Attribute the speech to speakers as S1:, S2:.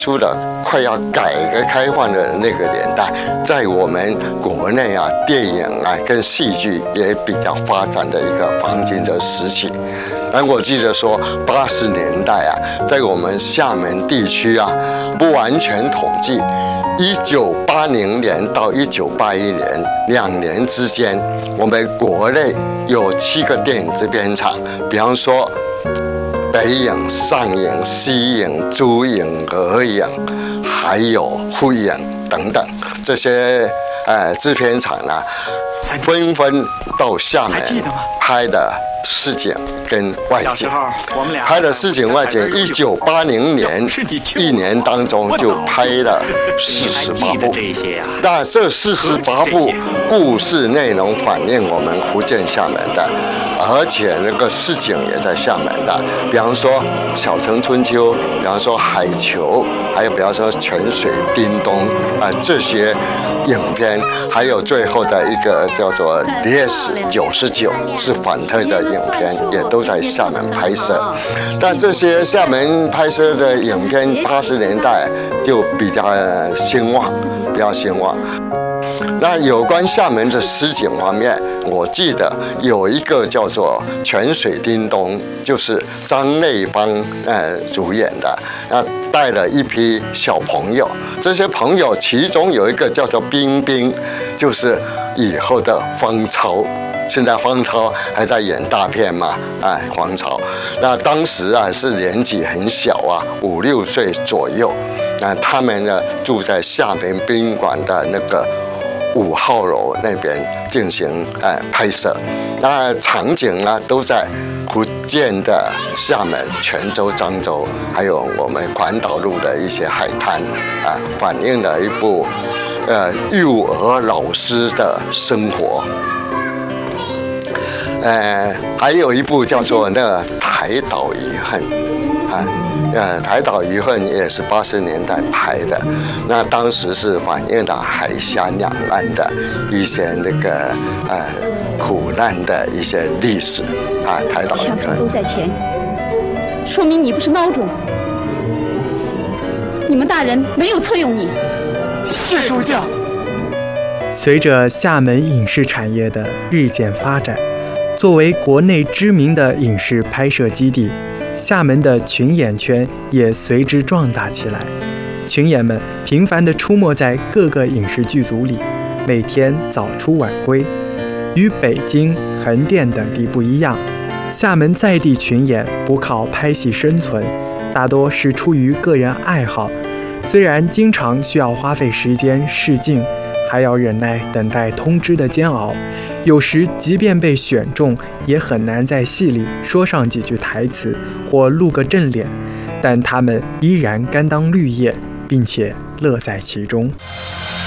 S1: 出了快要改革开放的那个年代，在我们国内啊，电影啊跟戏剧也比较发展的一个黄金的时期。但我记得说，80年代啊，在我们厦门地区啊，不完全统计，1980年到1981年2年之间，我们国内有7个电影制片厂，比方说北影、上影、西影、珠影、俄影，还有沪影等等这些制片厂呢，纷纷到厦门拍的市井跟外景。拍的市井外景，1980年1年当中就拍了48部。那这48部故事内容反映我们福建厦门的，而且那个市井也在厦门的，比方说《小城春秋》，比方说《海球》，还有比方说《泉水叮咚》这些影片，还有最后的一个叫做《DS99》是反特的影片，也都在厦门拍摄。但这些厦门拍摄的影片，80年代就比较兴旺，比较兴旺。那有关厦门的市井方面，我记得有一个叫做《泉水叮咚》，就是张内芳主演的，带了一批小朋友，这些朋友其中有一个叫做冰冰，就是以后的方超。现在方超还在演大片嘛？方超，那当时啊是年纪很小啊，5、6岁左右。那他们呢住在厦门宾馆的那个5号楼那边进行拍摄。那场景呢都在福建的厦门、泉州、漳州，还有我们环岛路的一些海滩反映了一部幼儿老师的生活。还有一部叫做那个《台岛遗恨》《台岛遗恨》也是80年代拍的，那当时是反映了海峡两岸的一些那个苦难的一些历史台岛遗恨》
S2: 枪手都在前，说明你不是孬种，你们大人没有错用你。
S3: 是主教。
S4: 随着厦门影视产业的日渐发展，作为国内知名的影视拍摄基地，厦门的群演圈也随之壮大起来。群演们频繁地出没在各个影视剧组里，每天早出晚归。与北京、横店等地不一样，厦门在地群演不靠拍戏生存，大多是出于个人爱好。虽然经常需要花费时间试镜，还要忍耐等待通知的煎熬，有时即便被选中，也很难在戏里说上几句台词或露个正脸，但他们依然甘当绿叶，并且乐在其中。